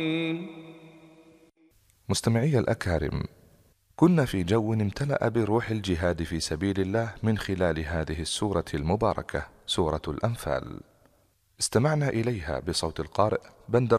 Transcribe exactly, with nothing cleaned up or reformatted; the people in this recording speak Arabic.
مستمعي الأكارم، كنا في جو امتلأ بروح الجهاد في سبيل الله من خلال هذه السورة المباركة، سورة الأنفال. استمعنا إليها بصوت القارئ بندر